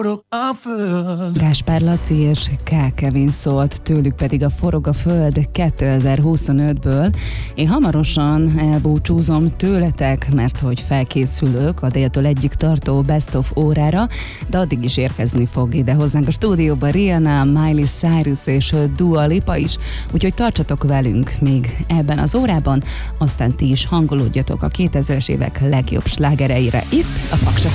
a föld. Gáspár Laci és K. Kevin szólt, tőlük pedig a Forog a Föld 2025-ből. Én hamarosan elbúcsúzom tőletek, mert hogy felkészülök a déltől egyik tartó Best of órára, de addig is érkezni fog ide hozzánk a stúdióba Rihanna, Miley Cyrus és Dua Lipa is, úgyhogy tartsatok velünk még ebben az órában, aztán ti is hangolódjatok a 2000-es évek legjobb slágereire itt a Paksa